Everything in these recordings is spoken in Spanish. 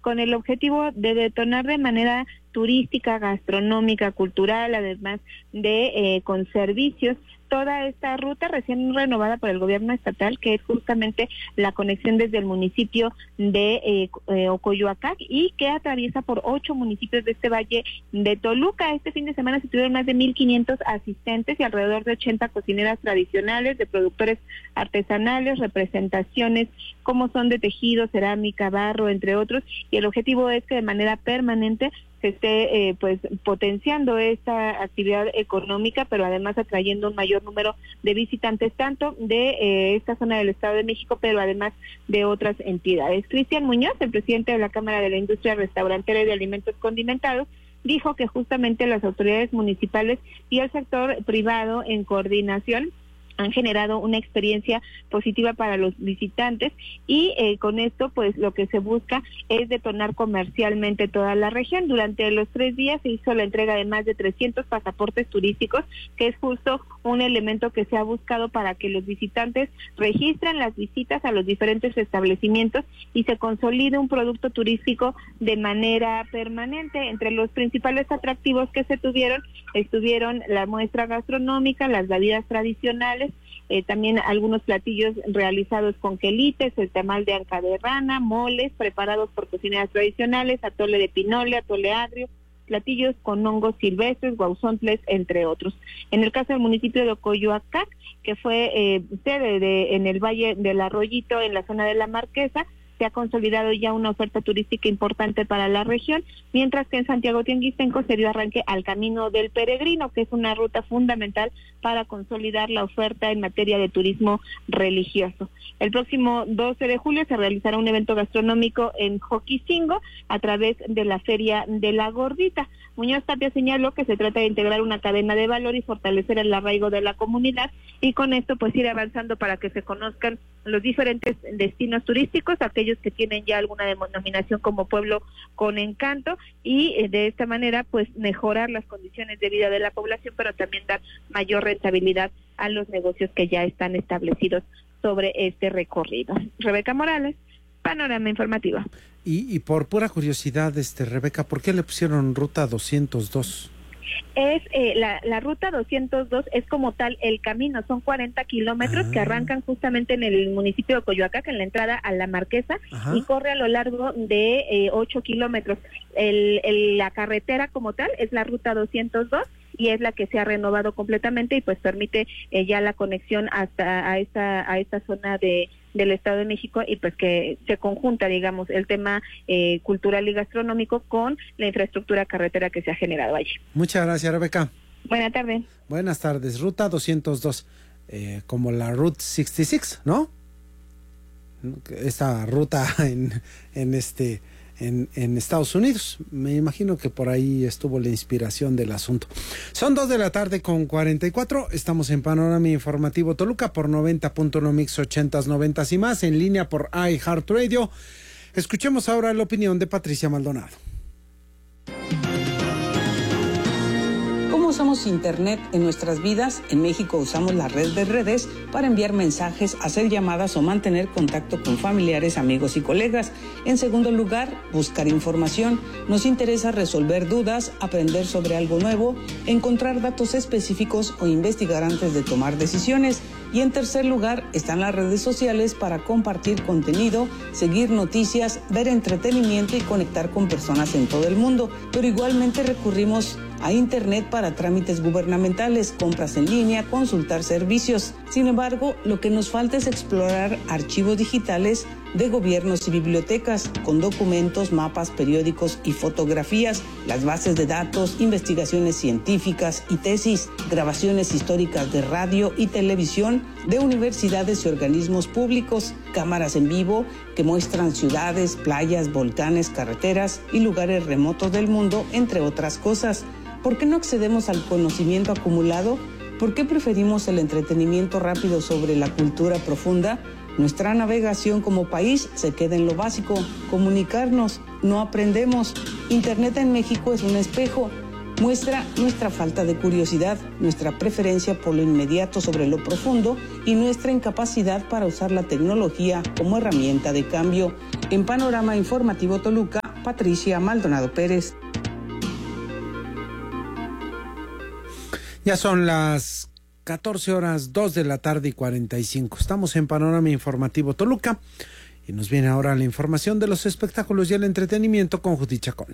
con el objetivo de detonar de manera turística, gastronómica, cultural, además de con servicios, toda esta ruta recién renovada por el gobierno estatal, que es justamente la conexión desde el municipio de Ocoyoacac y que atraviesa por 8 municipios de este valle de Toluca. Este fin de semana se tuvieron más de 1,500 asistentes y alrededor de 80 cocineras tradicionales, de productores artesanales, representaciones como son de tejido, cerámica, barro, entre otros, y el objetivo es que de manera permanente se esté pues potenciando esta actividad económica, pero además atrayendo un mayor número de visitantes, tanto de esta zona del Estado de México, pero además de otras entidades. Cristian Muñoz, el presidente de la Cámara de la Industria Restaurantera y de Alimentos Condimentados, dijo que justamente las autoridades municipales y el sector privado en coordinación han generado una experiencia positiva para los visitantes y con esto pues lo que se busca es detonar comercialmente toda la región. Durante los 3 días se hizo la entrega de más de 300 pasaportes turísticos, que es justo un elemento que se ha buscado para que los visitantes registren las visitas a los diferentes establecimientos y se consolide un producto turístico de manera permanente. Entre los principales atractivos que se estuvieron la muestra gastronómica, las bebidas tradicionales, también algunos platillos realizados con quelites, el tamal de anca de rana, moles preparados por cocineras tradicionales, atole de pinole, atole agrio, platillos con hongos silvestres, guauzontles, entre otros. En el caso del municipio de Ocoyoacac, que fue sede en el Valle del Arroyito, en la zona de la Marquesa, se ha consolidado ya una oferta turística importante para la región, mientras que en Santiago Tianguistenco se dio arranque al Camino del Peregrino, que es una ruta fundamental para consolidar la oferta en materia de turismo religioso. El próximo 12 de julio se realizará un evento gastronómico en Joquisingo a través de la Feria de la Gordita. Muñoz Tapia señaló que se trata de integrar una cadena de valor y fortalecer el arraigo de la comunidad y con esto pues ir avanzando para que se conozcan los diferentes destinos turísticos, aquellos que tienen ya alguna denominación como pueblo con encanto y de esta manera pues mejorar las condiciones de vida de la población, pero también dar mayor rentabilidad a los negocios que ya están establecidos sobre este recorrido. Rebeca Morales, Panorama Informativo. Y por pura curiosidad, Rebeca, ¿por qué le pusieron Ruta 202? Es la ruta 202 es como tal el camino, son 40 kilómetros que arrancan justamente en el municipio de Coyoacán, en la entrada a la Marquesa, y corre a lo largo de 8 kilómetros. La carretera como tal es la ruta 202 y es la que se ha renovado completamente y pues permite ya la conexión hasta a esta zona del Estado de México y pues que se conjunta, digamos, el tema cultural y gastronómico con la infraestructura carretera que se ha generado allí. Muchas gracias, Rebeca. Buenas tardes. Buenas tardes. Ruta 202, como la Route 66, ¿no? Esta ruta en Estados Unidos. Me imagino que por ahí estuvo la inspiración del asunto. Son 2:44 p.m. Estamos en Panorama Informativo Toluca por 90.1 Mix 80s, 90s y más, en línea por iHeartRadio. Escuchemos ahora la opinión de Patricia Maldonado. ¿Cómo usamos Internet en nuestras vidas? En México usamos la red de redes para enviar mensajes, hacer llamadas o mantener contacto con familiares, amigos y colegas. En segundo lugar, buscar información. Nos interesa resolver dudas, aprender sobre algo nuevo, encontrar datos específicos o investigar antes de tomar decisiones. Y en tercer lugar, están las redes sociales para compartir contenido, seguir noticias, ver entretenimiento y conectar con personas en todo el mundo. Pero igualmente recurrimos a Internet para trámites gubernamentales, compras en línea, consultar servicios. Sin embargo, lo que nos falta es explorar archivos digitales de gobiernos y bibliotecas con documentos, mapas, periódicos y fotografías, las bases de datos, investigaciones científicas y tesis, grabaciones históricas de radio y televisión de universidades y organismos públicos, cámaras en vivo que muestran ciudades, playas, volcanes, carreteras y lugares remotos del mundo, entre otras cosas. ¿Por qué no accedemos al conocimiento acumulado? ¿Por qué preferimos el entretenimiento rápido sobre la cultura profunda? Nuestra navegación como país se queda en lo básico, comunicarnos, no aprendemos. Internet en México es un espejo, muestra nuestra falta de curiosidad, nuestra preferencia por lo inmediato sobre lo profundo y nuestra incapacidad para usar la tecnología como herramienta de cambio. En Panorama Informativo Toluca, Patricia Maldonado Pérez. Ya son las 14:02 de la tarde y 45. Estamos en Panorama Informativo Toluca y nos viene ahora la información de los espectáculos y el entretenimiento con Judith Chacón.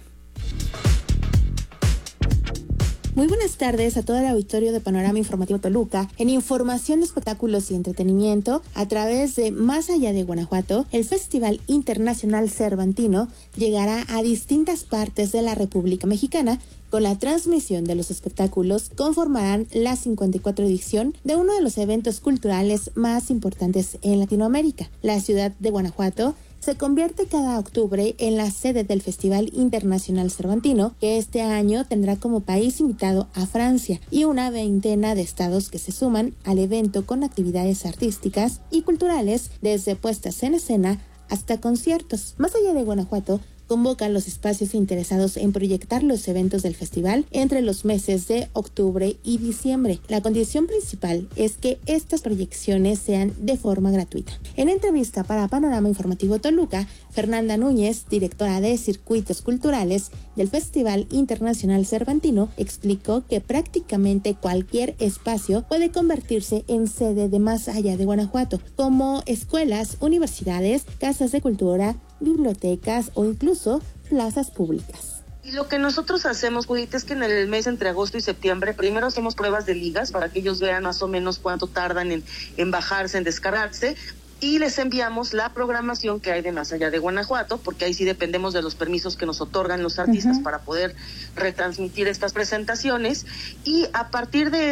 Muy buenas tardes a todo el auditorio de Panorama Informativo Toluca. En información de espectáculos y entretenimiento, a través de Más Allá de Guanajuato, el Festival Internacional Cervantino llegará a distintas partes de la República Mexicana. Con la transmisión de los espectáculos conformarán la 54 edición de uno de los eventos culturales más importantes en Latinoamérica. La ciudad de Guanajuato se convierte cada octubre en la sede del Festival Internacional Cervantino, que este año tendrá como país invitado a Francia y una veintena de estados que se suman al evento con actividades artísticas y culturales, desde puestas en escena hasta conciertos. Más Allá de Guanajuato convocan los espacios interesados en proyectar los eventos del festival entre los meses de octubre y diciembre. La condición principal es que estas proyecciones sean de forma gratuita. En entrevista para Panorama Informativo Toluca, Fernanda Núñez, directora de Circuitos Culturales del Festival Internacional Cervantino, explicó que prácticamente cualquier espacio puede convertirse en sede de Más Allá de Guanajuato, como escuelas, universidades, casas de cultura, bibliotecas o incluso plazas públicas. Y lo que nosotros hacemos, Judith, es que en el mes entre agosto y septiembre, primero hacemos pruebas de ligas para que ellos vean más o menos cuánto tardan en bajarse, en descargarse, y les enviamos la programación que hay de Más Allá de Guanajuato, porque ahí sí dependemos de los permisos que nos otorgan los artistas para poder retransmitir estas presentaciones, y a partir de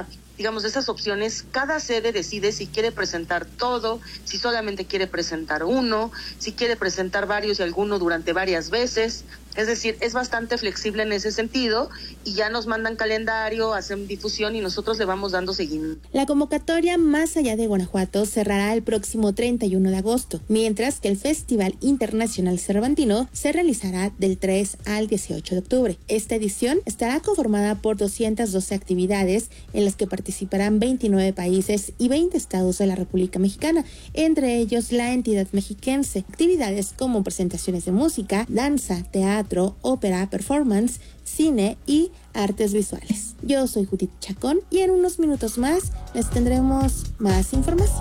de esas opciones, cada sede decide si quiere presentar todo, si solamente quiere presentar uno, si quiere presentar varios y alguno durante varias veces. Es decir, es bastante flexible en ese sentido y ya nos mandan calendario, hacen difusión y nosotros le vamos dando seguimiento. La convocatoria Más Allá de Guanajuato cerrará el próximo 31 de agosto, mientras que el Festival Internacional Cervantino se realizará del 3 al 18 de octubre. Esta edición estará conformada por 212 actividades en las que participarán 29 países y 20 estados de la República Mexicana, entre ellos la entidad mexiquense. Actividades como presentaciones de música, danza, teatro, ópera, performance, cine y artes visuales. Yo soy Judith Chacón y en unos minutos más les tendremos más información.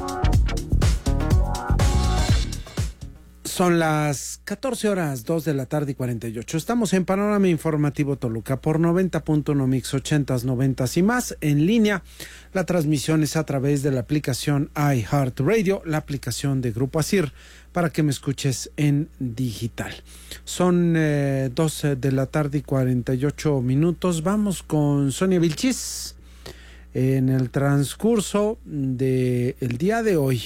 Son las 14:02 de la tarde y 48. Estamos en Panorama Informativo Toluca por 90.1 Mix 80s, 90s y más en línea. La transmisión es a través de la aplicación iHeartRadio, la aplicación de Grupo ASIR, para que me escuches en digital. Son 12 de la tarde y 48 minutos. Vamos con Sonia Vilchis. En el transcurso del día de hoy,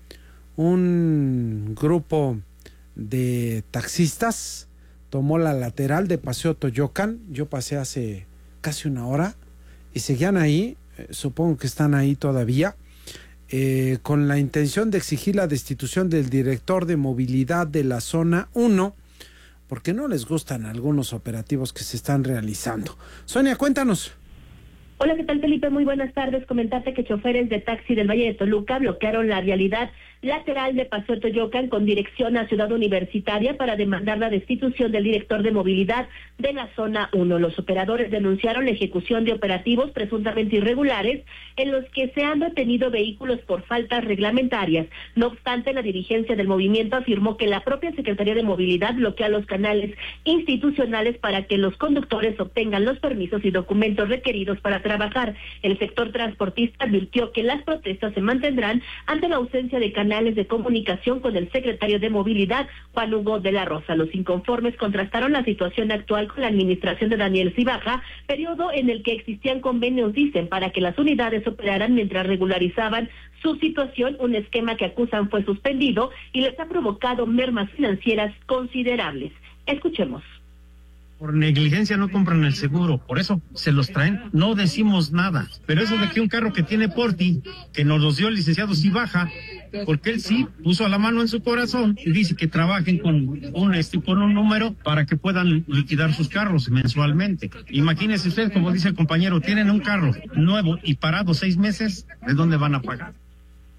un grupo de taxistas tomó la lateral de Paseo Toyocan. Yo pasé hace casi una hora y seguían ahí, supongo que están ahí todavía, con la intención de exigir la destitución del director de movilidad de la zona 1, porque no les gustan algunos operativos que se están realizando. Sonia, cuéntanos. Hola, ¿qué tal, Felipe? Muy buenas tardes. Comentarte que choferes de taxi del Valle de Toluca bloquearon la vialidad lateral de Paseo Toyocan con dirección a Ciudad Universitaria para demandar la destitución del director de movilidad de la zona 1. Los operadores denunciaron la ejecución de operativos presuntamente irregulares en los que se han detenido vehículos por faltas reglamentarias. No obstante, la dirigencia del movimiento afirmó que la propia Secretaría de Movilidad bloquea los canales institucionales para que los conductores obtengan los permisos y documentos requeridos para trabajar. El sector transportista advirtió que las protestas se mantendrán ante la ausencia de canales de comunicación con el secretario de Movilidad, Juan Hugo de la Rosa. Los inconformes contrastaron la situación actual con la administración de Daniel Cibaja, periodo en el que existían convenios, dicen, para que las unidades operaran mientras regularizaban su situación, un esquema que acusan fue suspendido y les ha provocado mermas financieras considerables. Escuchemos. Por negligencia no compran el seguro, por eso se los traen, no decimos nada. Pero eso de que un carro que tiene Porti, que nos los dio el licenciado Cibaja, porque él sí puso la mano en su corazón y dice que trabajen con un número para que puedan liquidar sus carros mensualmente. Imagínese usted, como dice el compañero, tienen un carro nuevo y parado 6 meses, ¿de dónde van a pagar?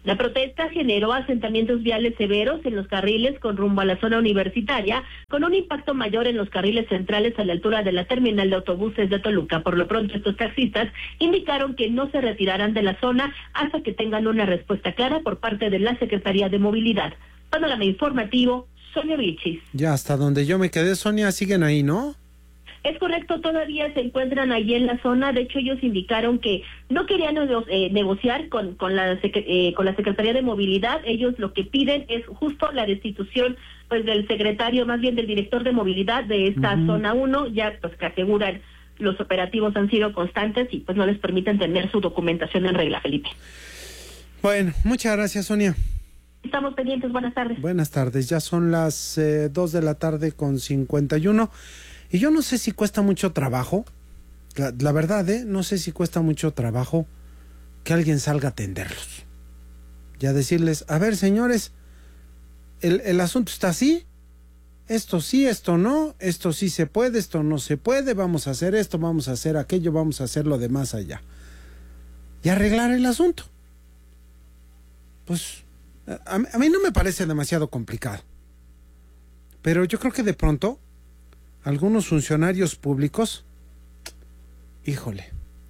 La protesta generó asentamientos viales severos en los carriles con rumbo a la zona universitaria, con un impacto mayor en los carriles centrales a la altura de la terminal de autobuses de Toluca. Por lo pronto, estos taxistas indicaron que no se retirarán de la zona hasta que tengan una respuesta clara por parte de la Secretaría de Movilidad. Panorama informativo, Sonia Vilchis. Ya hasta donde yo me quedé, Sonia, siguen ahí, ¿no? Es correcto, todavía se encuentran allí en la zona. De hecho, ellos indicaron que no querían negociar con la Secretaría de Movilidad. Ellos lo que piden es justo la destitución pues del secretario, más bien del director de movilidad de esta zona 1, ya pues que aseguran los operativos han sido constantes y pues no les permiten tener su documentación en regla, Felipe. Bueno, muchas gracias, Sonia. Estamos pendientes, buenas tardes. Buenas tardes, ya son las 2 de la tarde con 51. Y yo no sé si cuesta mucho trabajo, la verdad, no sé si cuesta mucho trabajo que alguien salga a atenderlos. Y a decirles, a ver, señores, el asunto está así, esto sí, esto no, esto sí se puede, esto no se puede, vamos a hacer esto, vamos a hacer aquello, vamos a hacer lo de más allá. Y arreglar el asunto. Pues, a mí no me parece demasiado complicado. Pero yo creo que de pronto algunos funcionarios públicos, híjole,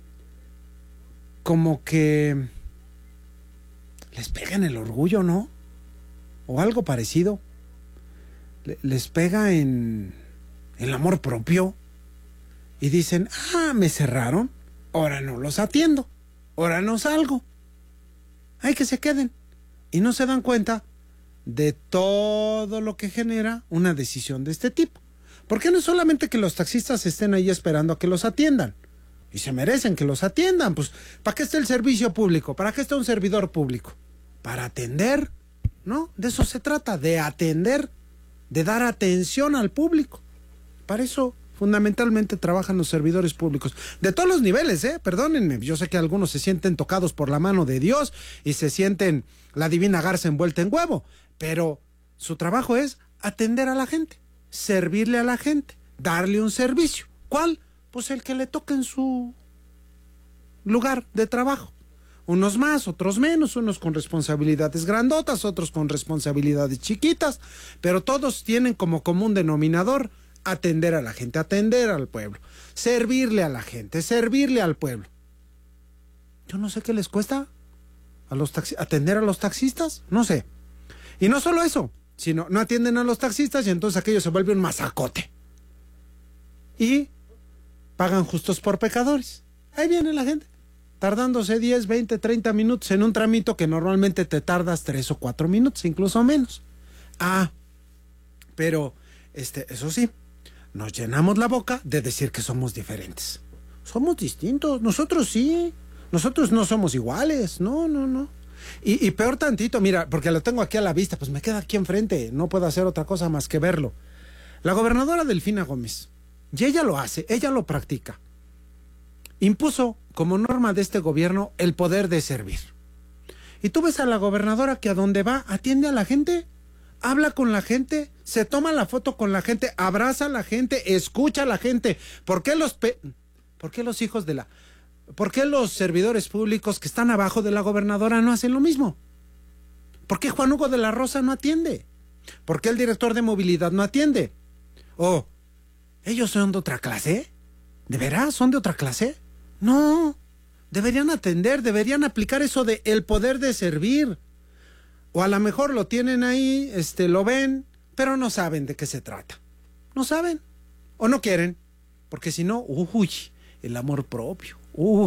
como que les pegan el orgullo, ¿no? O algo parecido. Les pega en el amor propio y dicen, me cerraron, ahora no los atiendo, ahora no salgo. Hay que se queden. Y no se dan cuenta de todo lo que genera una decisión de este tipo. Porque no es solamente que los taxistas estén ahí esperando a que los atiendan. Y se merecen que los atiendan. Pues, ¿para qué está el servicio público? ¿Para qué está un servidor público? Para atender, ¿no? De eso se trata, de atender, de dar atención al público. Para eso, fundamentalmente, trabajan los servidores públicos. De todos los niveles, perdónenme. Yo sé que algunos se sienten tocados por la mano de Dios y se sienten la divina garza envuelta en huevo. Pero su trabajo es atender a la gente. Servirle a la gente, darle un servicio. ¿Cuál? Pues el que le toque en su lugar de trabajo. Unos más, otros menos, unos con responsabilidades grandotas, otros con responsabilidades chiquitas, pero todos tienen como común denominador atender a la gente, atender al pueblo, servirle a la gente, servirle al pueblo. Yo no sé qué les cuesta a los atender a los taxistas, no sé. Y no solo eso, sino no atienden a los taxistas y entonces aquello se vuelve un masacote. Y pagan justos por pecadores. Ahí viene la gente, tardándose 10, 20, 30 minutos en un tramito que normalmente te tardas 3 o 4 minutos, incluso menos. Pero, eso sí, nos llenamos la boca de decir que somos diferentes. Somos distintos, nosotros sí, nosotros no somos iguales, no. Y peor tantito, mira, porque lo tengo aquí a la vista, pues me queda aquí enfrente, no puedo hacer otra cosa más que verlo. La gobernadora Delfina Gómez, y ella lo hace, ella lo practica, impuso como norma de este gobierno el poder de servir. Y tú ves a la gobernadora que a donde va atiende a la gente, habla con la gente, se toma la foto con la gente, abraza a la gente, escucha a la gente. ¿Por qué los servidores públicos que están abajo de la gobernadora no hacen lo mismo? ¿Por qué Juan Hugo de la Rosa no atiende? ¿Por qué el director de movilidad no atiende? ¿Ellos son de otra clase? ¿De veras son de otra clase? No, deberían atender, deberían aplicar eso de el poder de servir. O a lo mejor lo tienen ahí, lo ven, pero no saben de qué se trata. No saben, o no quieren, porque si no, el amor propio.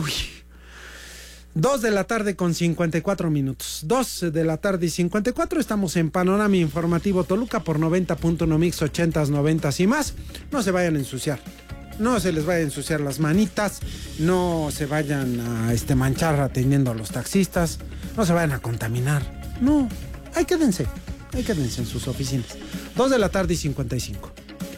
2 de la tarde con 54 minutos. 2 de la tarde y 54. Estamos en Panorama Informativo Toluca por 90.1 Mix 80s, 90s y más. No se vayan a ensuciar. No se les vaya a ensuciar las manitas. No se vayan a manchar atendiendo a los taxistas. No se vayan a contaminar. No, ahí quédense en sus oficinas. 2 de la tarde y 55.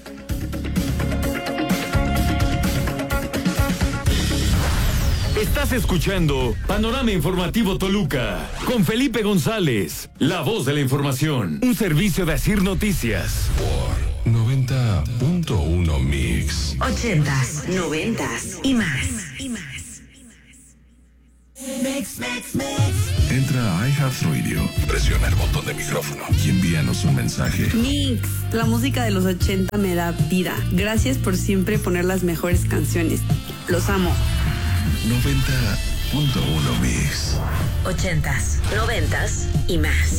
Estás escuchando Panorama Informativo Toluca con Felipe González, la voz de la información. Un servicio de Asir Noticias. Por 90.1 Mix. 80s, 90s y más. Entra Escucha iHeartRadio, presiona el botón de micrófono y envíanos un mensaje. Mix, la música de los 80 me da vida. Gracias por siempre poner las mejores canciones. Los amo. 90.1 Mix. 80s, 90s y más.